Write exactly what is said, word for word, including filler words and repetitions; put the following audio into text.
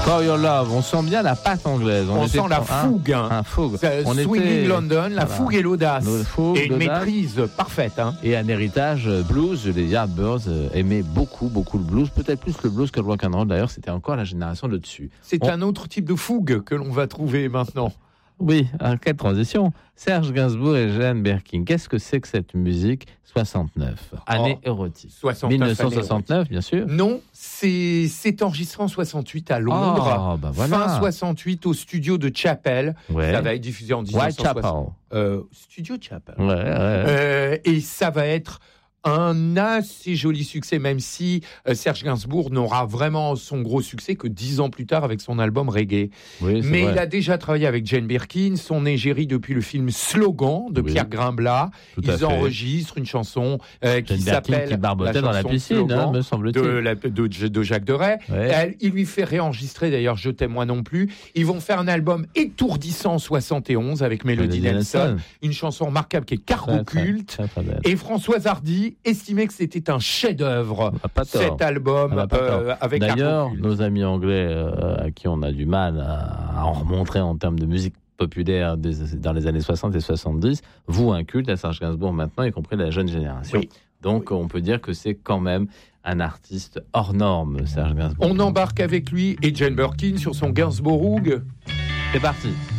For Your Love, on sent bien la patte anglaise. On, on était, sent la hein, fougue. Hein. Un fougue. On Swinging était, London, la voilà. fougue et l'audace. Fougue, et une l'audace. Maîtrise parfaite. Hein. Et un héritage blues. Les Yardbirds aimaient beaucoup, beaucoup le blues. Peut-être plus le blues que le rock'n'roll. D'ailleurs, c'était encore la génération de dessus. C'est on... un autre type de fougue que l'on va trouver maintenant. Oui, en quelle transition. Serge Gainsbourg et Jane Birkin. Qu'est-ce que c'est que cette musique soixante-neuf, année oh, érotique. soixante-neuf, dix-neuf cent soixante-neuf, bien sûr. Non, c'est, c'est enregistré en soixante-huit à Londres. Oh, bah voilà. Fin soixante-huit au studio de Chapel. Ouais. Ça va être diffusé en dix-neuf cent soixante. Euh, studio Chapel. Ouais, ouais. Euh, et ça va être un assez joli succès, même si euh, Serge Gainsbourg n'aura vraiment son gros succès que dix ans plus tard avec son album Reggae. Oui, mais vrai. Il a déjà travaillé avec Jane Birkin, son égérie depuis le film Slogan de oui. Pierre Grimblat. Ils enregistrent une chanson euh, qui Jane s'appelle Birkin qui barbotait dans la piscine, hein, me semble-t-il. De, la, de, de Jacques Deray. Ouais. Elle, il lui fait réenregistrer d'ailleurs Je t'aime moi non plus. Ils vont faire un album étourdissant en soixante et onze avec Melody Nelson, Nelson, une chanson remarquable qui est Cargo Culte. Et Françoise Hardy estimait que c'était un chef-d'œuvre, cet album euh, avec D'ailleurs, nos amis anglais euh, à qui on a du mal à, à en remontrer en termes de musique populaire des, dans les années soixante et soixante-dix, vouent un culte à Serge Gainsbourg maintenant, y compris la jeune génération. Oui. Donc oui. on peut dire que c'est quand même un artiste hors norme, Serge Gainsbourg. On embarque avec lui et Jane Birkin sur son Gainsbourg. C'est parti.